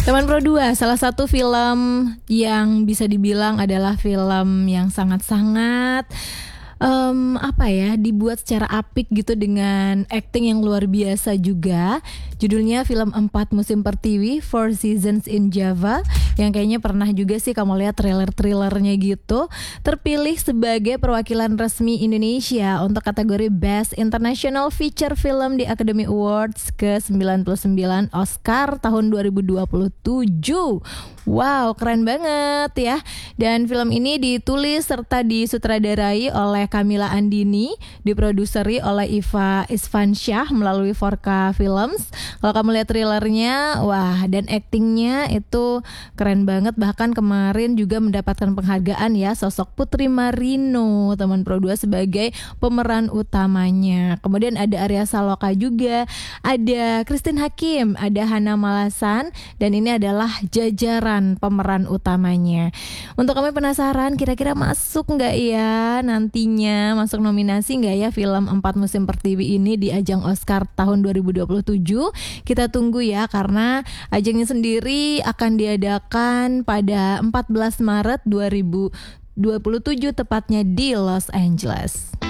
Teman Pro 2, salah satu film yang bisa dibilang adalah film yang sangat-sangat dibuat secara apik gitu dengan acting yang luar biasa juga. Judulnya film 4 Musim Pertiwi, 4 Seasons in Java, yang kayaknya pernah juga sih kamu lihat trailer-trailernya gitu. Terpilih sebagai perwakilan resmi Indonesia untuk kategori Best International Feature Film di Academy Awards ke-99 Oscar tahun 2027. Wow, keren banget ya. Dan film ini ditulis serta disutradarai oleh Kamila Andini, diproduseri oleh Iva Isfansyah melalui Forka Films. Kalau kamu lihat trailernya, wah, dan aktingnya itu keren banget. Bahkan kemarin juga mendapatkan penghargaan ya, sosok Putri Marino, teman Pro 2 sebagai pemeran utamanya. Kemudian ada Arya Saloka juga, ada Christine Hakim, ada Hana Malasan, dan ini adalah jajaran pemeran utamanya. Untuk kamu penasaran kira-kira masuk nggak ya nantinya, masuk nominasi nggak ya film 4 Musim Pertiwi ini di ajang Oscar tahun 2027? Kita tunggu ya, karena ajangnya sendiri akan diadakan pada 14 Maret 2027 tepatnya di Los Angeles.